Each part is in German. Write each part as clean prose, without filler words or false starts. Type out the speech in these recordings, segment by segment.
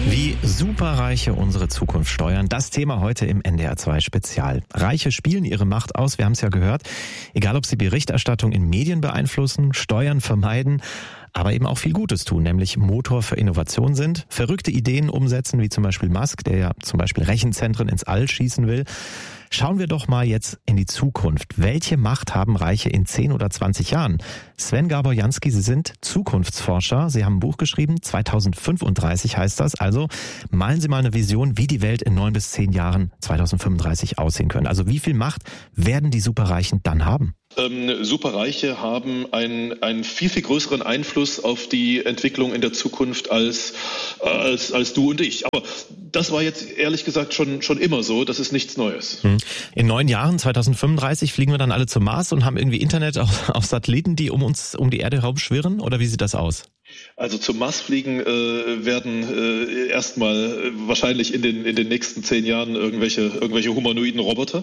Wie Superreiche unsere Zukunft steuern, das Thema heute im NDR 2 Spezial. Reiche spielen ihre Macht aus, wir haben es ja gehört, egal ob sie Berichterstattung in Medien beeinflussen, Steuern vermeiden, aber eben auch viel Gutes tun, nämlich Motor für Innovation sind, verrückte Ideen umsetzen, wie zum Beispiel Musk, der ja zum Beispiel Rechenzentren ins All schießen will. Schauen wir doch mal jetzt in die Zukunft. Welche Macht haben Reiche in 10 oder 20 Jahren? Sven Gabor-Jansky, Sie sind Zukunftsforscher. Sie haben ein Buch geschrieben, 2035 heißt das. Also malen Sie mal eine Vision, wie die Welt in 9 bis 10 Jahren 2035 aussehen könnte. Also wie viel Macht werden die Superreichen dann haben? Superreiche haben einen viel, viel größeren Einfluss auf die Entwicklung in der Zukunft als du und ich. Aber das war jetzt ehrlich gesagt schon immer so. Das ist nichts Neues. In 9 Jahren, 2035, fliegen wir dann alle zum Mars und haben irgendwie Internet auf Satelliten, die um die Erde herumschwirren? Oder wie sieht das aus? Also zum Mars fliegen werden erstmal wahrscheinlich in den nächsten 10 Jahren irgendwelche humanoiden Roboter.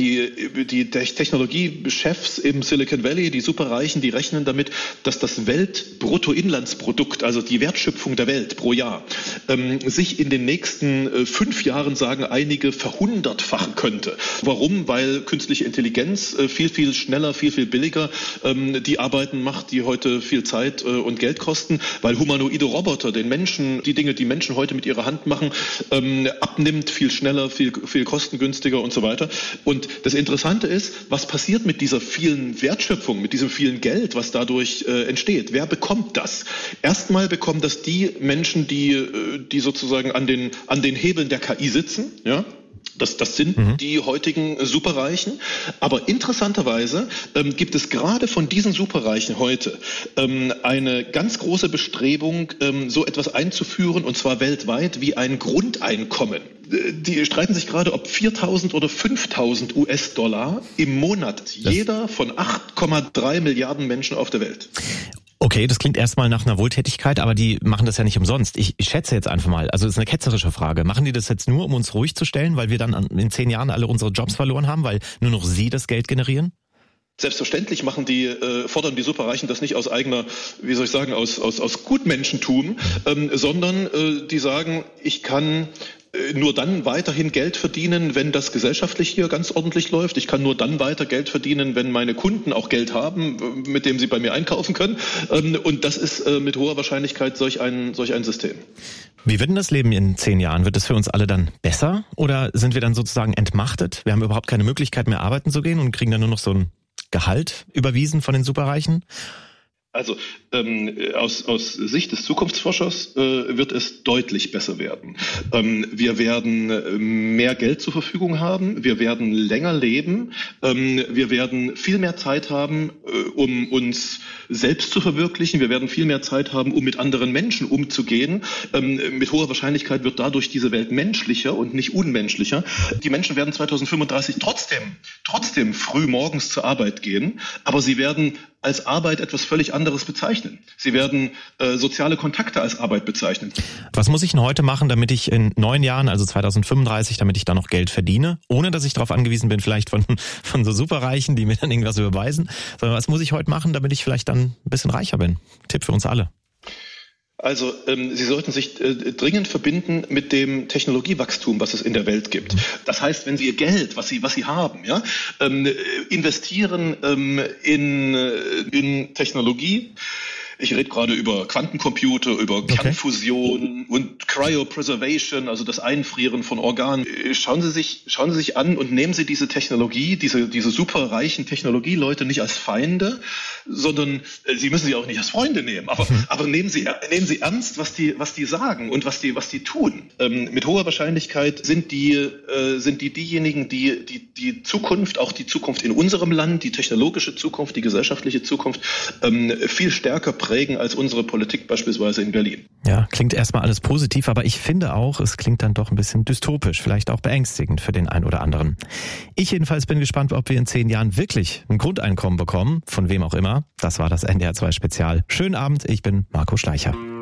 Die Technologiechefs im Silicon Valley, die Superreichen, die rechnen damit, dass das Weltbruttoinlandsprodukt, also die Wertschöpfung der Welt pro Jahr, sich in den nächsten 5 Jahren, sagen einige, verhundertfachen könnte. Warum? Weil künstliche Intelligenz viel, viel schneller, viel, viel billiger die Arbeiten macht, die heute viel Zeit und Geld kosten. Weil humanoide Roboter den Menschen, die Dinge, die Menschen heute mit ihrer Hand machen, abnimmt, viel schneller, viel kostengünstiger und so weiter. Und das Interessante ist, was passiert mit dieser vielen Wertschöpfung, mit diesem vielen Geld, was dadurch entsteht? Wer bekommt das? Erstmal bekommen das die Menschen, die sozusagen an den Hebeln der KI sitzen, ja? Das sind die heutigen Superreichen. Aber interessanterweise gibt es gerade von diesen Superreichen heute eine ganz große Bestrebung, so etwas einzuführen, und zwar weltweit, wie ein Grundeinkommen. Die streiten sich gerade, ob 4.000 oder 5.000 US-Dollar im Monat jeder von 8,3 Milliarden Menschen auf der Welt. Okay, das klingt erstmal nach einer Wohltätigkeit, aber die machen das ja nicht umsonst. Ich schätze jetzt einfach mal, also das ist eine ketzerische Frage. Machen die das jetzt nur, um uns ruhig zu stellen, weil wir dann in 10 Jahren alle unsere Jobs verloren haben, weil nur noch sie das Geld generieren? Selbstverständlich fordern die Superreichen das nicht aus eigener, aus Gutmenschentum, sondern die sagen, ich kann nur dann weiterhin Geld verdienen, wenn das gesellschaftlich hier ganz ordentlich läuft. Ich kann nur dann weiter Geld verdienen, wenn meine Kunden auch Geld haben, mit dem sie bei mir einkaufen können. Und das ist mit hoher Wahrscheinlichkeit solch ein System. Wie wird denn das Leben in 10 Jahren? Wird es für uns alle dann besser? Oder sind wir dann sozusagen entmachtet? Wir haben überhaupt keine Möglichkeit mehr arbeiten zu gehen und kriegen dann nur noch so ein Gehalt überwiesen von den Superreichen? Also aus Sicht des Zukunftsforschers wird es deutlich besser werden. Wir werden mehr Geld zur Verfügung haben, wir werden länger leben, wir werden viel mehr Zeit haben, um uns selbst zu verwirklichen, wir werden viel mehr Zeit haben, um mit anderen Menschen umzugehen. Mit hoher Wahrscheinlichkeit wird dadurch diese Welt menschlicher und nicht unmenschlicher. Die Menschen werden 2035 trotzdem früh morgens zur Arbeit gehen, aber sie werden als Arbeit etwas völlig anderes bezeichnen. Sie werden soziale Kontakte als Arbeit bezeichnen. Was muss ich denn heute machen, damit ich in 9 Jahren, also 2035, damit ich da noch Geld verdiene, ohne dass ich darauf angewiesen bin, vielleicht von so Superreichen, die mir dann irgendwas überweisen, sondern was muss ich heute machen, damit ich vielleicht dann ein bisschen reicher bin? Tipp für uns alle. Also Sie sollten sich dringend verbinden mit dem Technologiewachstum, was es in der Welt gibt. Das heißt, wenn Sie Ihr Geld, was Sie haben, ja, investieren in Technologie. Ich rede gerade über Quantencomputer, über Kernfusion und Cryopreservation, also das Einfrieren von Organen. Schauen Sie sich an und nehmen Sie diese Technologie, diese superreichen Technologieleute nicht als Feinde, sondern Sie müssen sie auch nicht als Freunde nehmen. Aber nehmen Sie ernst, was die sagen und was die tun. Mit hoher Wahrscheinlichkeit sind diejenigen, die Zukunft, auch die Zukunft in unserem Land, die technologische Zukunft, die gesellschaftliche Zukunft viel stärker prägen als unsere Politik beispielsweise in Berlin. Ja, klingt erstmal alles positiv, aber ich finde auch, es klingt dann doch ein bisschen dystopisch, vielleicht auch beängstigend für den einen oder anderen. Ich jedenfalls bin gespannt, ob wir in 10 Jahren wirklich ein Grundeinkommen bekommen, von wem auch immer. Das war das NDR 2 Spezial. Schönen Abend, ich bin Marco Schleicher.